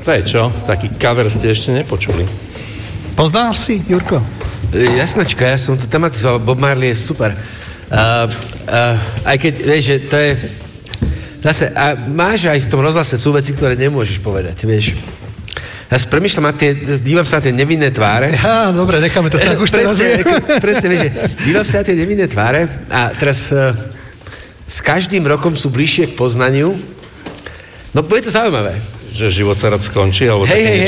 To je čo? Taký cover ste ešte nepočuli. Poznáš si, Jurko? Jasnačka, ja som to tematizoval. Bob Marley je super. Aj keď, vieš, že to je... Zase, a máš aj v tom rozhlase sú veci, ktoré nemôžeš povedať, vieš. Ja si premýšľam dívam sa na tie nevinné tváre. Ja, dobre, necháme to tak už teraz. Presne, vieš, dívam sa na tie nevinné tváre a teraz s každým rokom sú bližšie k poznaniu. No, bude to zaujímavé. Že život sa rád skončí? Alebo Hej,